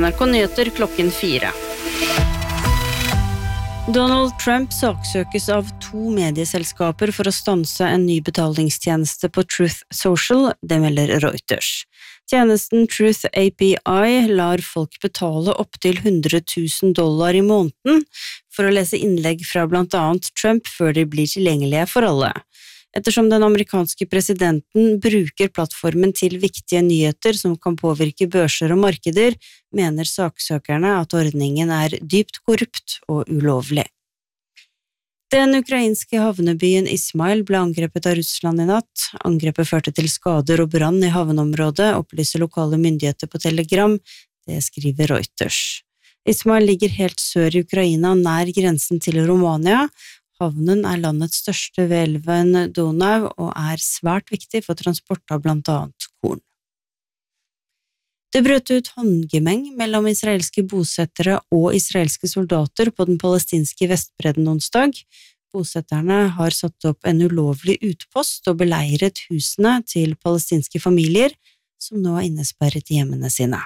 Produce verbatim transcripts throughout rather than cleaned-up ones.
N R K Nyheter klokken fire. Donald Trump saksøkes av to medieselskaper for å stanse en ny betalingstjeneste på Truth Social, det melder Reuters. Tjenesten Truth A P I lar folk betale opp til hundre tusen dollar i måneden for å lese innlegg fra blant annet Trump før de blir tilgjengelige for alle. Ettersom den amerikanske presidenten bruker plattformen til viktige nyheter som kan påvirke børser og markeder, mener saksøkerne at ordningen er dypt korrupt og ulovlig. Den ukrainske havnebyen Ismail ble angrepet av Russland i natt. Angrepet førte til skader og brann i havneområdet, opplyser lokale myndigheter på Telegram. Det skriver Reuters. Ismail ligger helt sør i Ukraina, nær grensen til Romania. Havnen er landets største ved elven Donau og er svært viktig for transport av blant annet korn. Det brøt ut håndgemeng mellom israelske bosettere og israelske soldater på den palestinske Vestbredden onsdag. Bosetterne har satt opp en ulovlig utpost og beleiret husene til palestinske familier som nå er innesperret i hjemmene sine.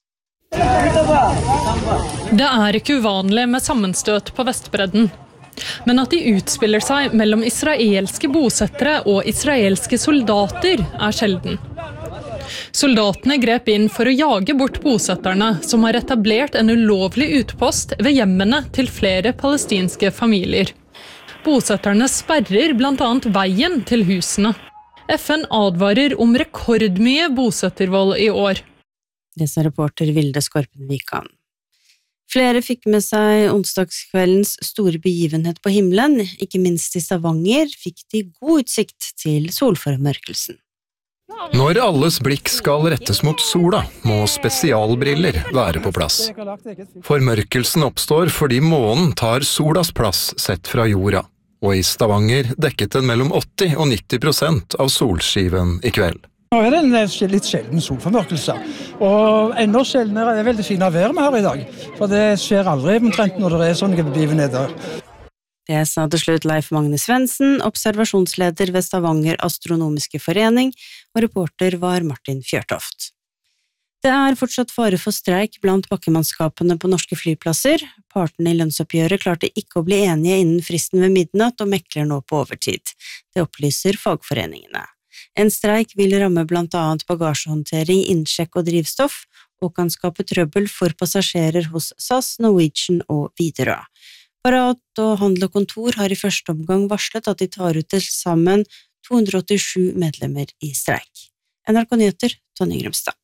Det er ikke uvanlig med sammenstøt på Vestbredden. Men at de utspiller seg mellom israelske bosettere og israelske soldater er sjelden. Soldatene grep inn for å jage bort bosetterne, som har etablert en ulovlig utpost ved hjemmene til flere palestinske familier. Bosetterne sperrer blant annet veien til husene. F N advarer om rekordmye bosettervold i år. Det sa reporter Vilde Skorpen-Vikan. Flere fikk med seg onsdagskveldens store begivenhet på himmelen, ikke minst i Stavanger fikk de god utsikt til solformørkelsen. Når alles blikk skal rettes mot sola, må spesialbriller være på plass. Formørkelsen oppstår fordi månen tar solas plass sett fra jorda, og i Stavanger dekket den mellom åtti og nitti prosent av solskiven i kveld. Nå er det en litt sjelden solformørkelse, og enda sjeldnere er det veldig fine vær vi har i dag, for det skjer aldri omtrent når det er sånne begivenheter. Det sa til slutt Leif Magne Svendsen, observasjonsleder ved Stavanger Astronomiske Forening, og reporter var Martin Fjørtoft. Det er fortsatt fare for streik blant bakkemannskapene på norske flyplasser. Partene i lønnsoppgjøret klarte ikke å bli enige innen fristen ved midnatt og mekler nå på overtid. Det opplyser fagforeningene. En streik vil ramme blant annet bagasjehåndtering, innsjekk og drivstoff, og kan skape trøbbel for passasjerer hos S A S, Norwegian og Widerøe. Parat og Handel og Kontor har i første omgang varslet at de tar ut til sammen to hundre åttisju medlemmer i streik. N R K Nyheter, Tonje Grømstad.